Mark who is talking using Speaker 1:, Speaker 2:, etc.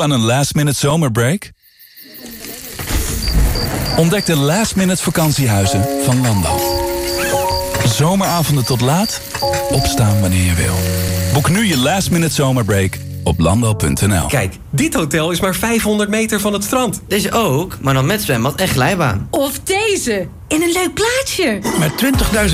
Speaker 1: Toe aan een last-minute zomerbreak? Ontdek de last-minute vakantiehuizen van Lando. Zomeravonden tot laat, opstaan wanneer je wil. Boek nu je last-minute zomerbreak op lando.nl.
Speaker 2: Kijk, dit hotel is maar 500 meter van het strand.
Speaker 3: Deze ook, maar dan met zwembad en glijbaan.
Speaker 4: Of deze, in een leuk plaatsje.
Speaker 5: Met 20.000